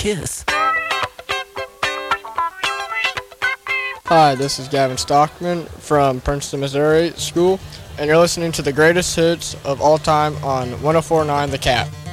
kiss. Hi, this is Gavin Stockman from Princeton, Missouri School, and you're listening to the greatest hits of all time on 104.9 The Cat.